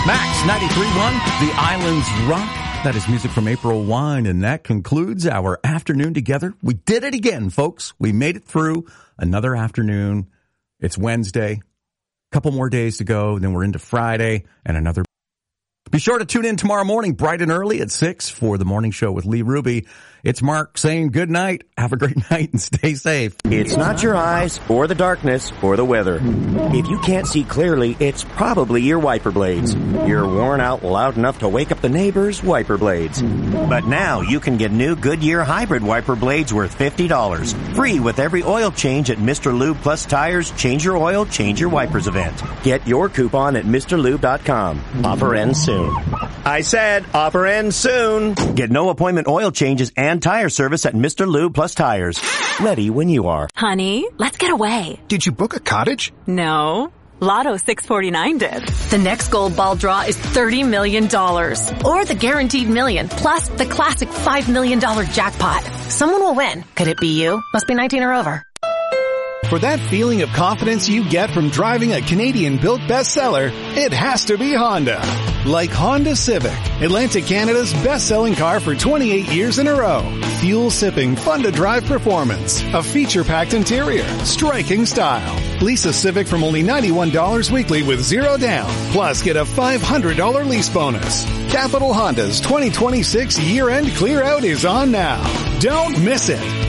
Max 93.1, The Islands Rock. That is music from April Wine, and that concludes our afternoon together. We did it again, folks. We made it through another afternoon. It's Wednesday. A couple more days to go, then we're into Friday and another. Be sure to tune in tomorrow morning, bright and early at 6 for the morning show with Lee Ruby. It's Mark saying good night. Have a great night and stay safe. It's not your eyes or the darkness or the weather. If you can't see clearly, it's probably your wiper blades. You're worn out loud enough to wake up the neighbors' wiper blades. But now you can get new Goodyear hybrid wiper blades worth $50. Free with every oil change at Mr. Lube Plus Tires Change Your Oil, Change Your Wipers event. Get your coupon at MrLube.com. Offer ends soon. I said offer ends soon. Get no appointment oil changes and tire service at Mr. Lube Plus Tires. Ready when you are. Honey, let's get away. Did you book a cottage? No. Lotto 649 did. The next gold ball draw is $30 million. Or the guaranteed million, plus the classic $5 million jackpot. Someone will win. Could it be you? Must be 19 or over. For that feeling of confidence you get from driving a Canadian-built bestseller, it has to be Honda. Like Honda Civic, Atlantic Canada's best-selling car for 28 years in a row. Fuel-sipping, fun-to-drive performance, a feature-packed interior, striking style. Lease a Civic from only $91 weekly with zero down. Plus, get a $500 lease bonus. Capital Honda's 2026 year-end clear-out is on now. Don't miss it.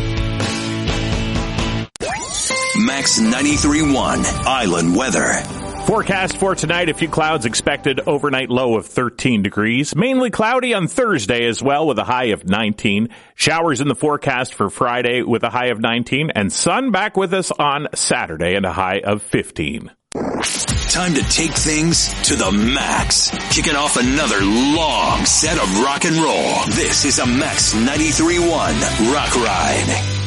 Max 93.1 Island Weather. Forecast for tonight, a few clouds expected, overnight low of 13 degrees. Mainly cloudy on Thursday as well with a high of 19. Showers in the forecast for Friday with a high of 19. And sun back with us on Saturday and a high of 15. Time to take things to the max. Kicking off another long set of rock and roll. This is a Max 93.1 Rock Ride.